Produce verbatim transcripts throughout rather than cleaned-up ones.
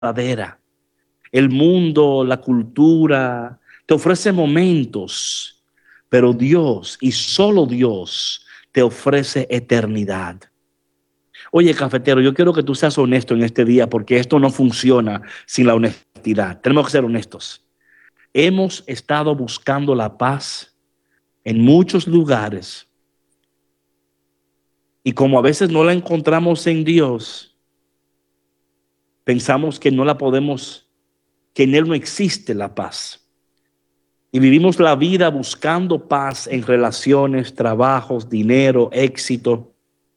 verdadera. El mundo, la cultura, te ofrece momentos, pero Dios y solo Dios te ofrece eternidad. Oye, cafetero, yo quiero que tú seas honesto en este día porque esto no funciona sin la honestidad. Tenemos que ser honestos. Hemos estado buscando la paz en muchos lugares y como a veces no la encontramos en Dios, pensamos que no la podemos, que en Él no existe la paz. Y vivimos la vida buscando paz en relaciones, trabajos, dinero, éxito.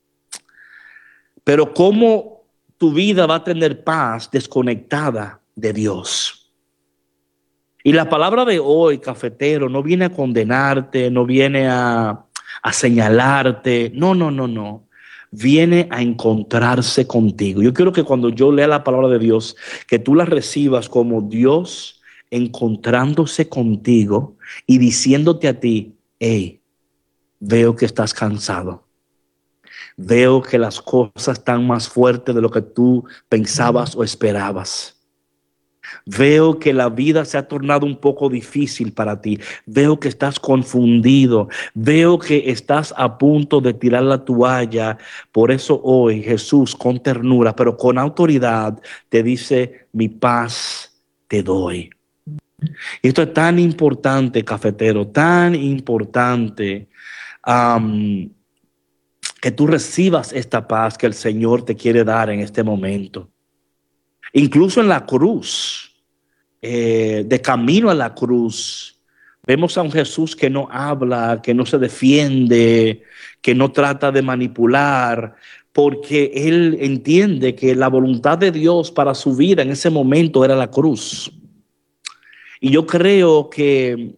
Pero ¿cómo tu vida va a tener paz desconectada de Dios? Y la palabra de hoy, cafetero, no viene a condenarte, no viene a, a señalarte. No, no, no, no. Viene a encontrarse contigo. Yo quiero que cuando yo lea la palabra de Dios, que tú la recibas como Dios encontrándose contigo y diciéndote a ti: hey, veo que estás cansado. Veo que las cosas están más fuertes de lo que tú pensabas o esperabas. Veo que la vida se ha tornado un poco difícil para ti. Veo que estás confundido. Veo que estás a punto de tirar la toalla. Por eso hoy Jesús, con ternura, pero con autoridad, te dice: mi paz te doy. Y esto es tan importante, cafetero, tan importante, um, que tú recibas esta paz que el Señor te quiere dar en este momento. Incluso en la cruz, eh, de camino a la cruz, vemos a un Jesús que no habla, que no se defiende, que no trata de manipular, porque Él entiende que la voluntad de Dios para su vida en ese momento era la cruz. Y yo creo que,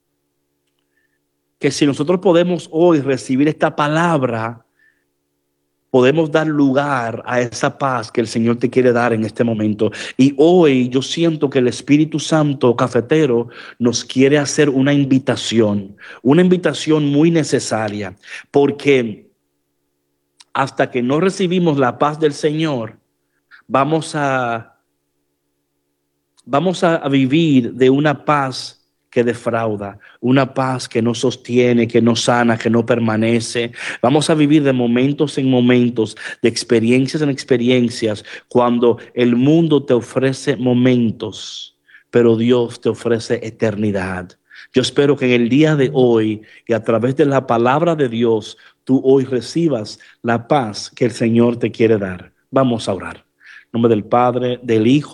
que si nosotros podemos hoy recibir esta palabra, podemos dar lugar a esa paz que el Señor te quiere dar en este momento. Y hoy yo siento que el Espíritu Santo, cafetero, nos quiere hacer una invitación, una invitación muy necesaria, porque hasta que no recibimos la paz del Señor, vamos a, vamos a vivir de una paz que defrauda, una paz que no sostiene, que no sana, que no permanece. Vamos a vivir de momentos en momentos, de experiencias en experiencias, cuando el mundo te ofrece momentos, pero Dios te ofrece eternidad. Yo espero que en el día de hoy y a través de la palabra de Dios, tú hoy recibas la paz que el Señor te quiere dar. Vamos a orar. En nombre del Padre, del Hijo